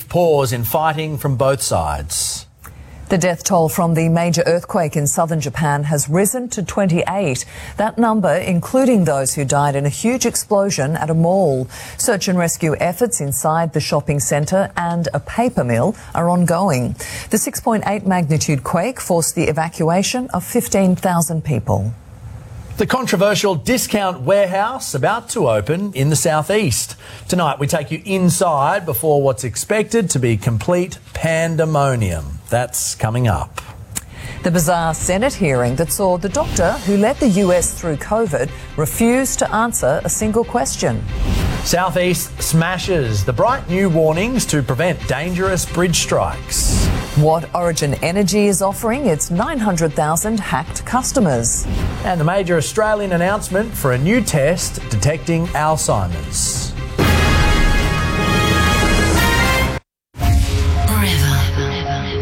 brief pause in fighting from both sides. The death toll from the major earthquake in southern Japan has risen to 28. That number including those who died in a huge explosion at a mall. Search and rescue efforts inside the shopping centre and a paper mill are ongoing. The 6.8 magnitude quake forced the evacuation of 15,000 people. The controversial discount warehouse about to open in the southeast. Tonight we take you inside before what's expected to be complete pandemonium. That's coming up. The bizarre Senate hearing that saw the doctor who led the US through COVID refuse to answer a single question. Southeast smashes the bright new warnings to prevent dangerous bridge strikes. What Origin Energy is offering its 900,000 hacked customers. And the major Australian announcement for a new test detecting Alzheimer's.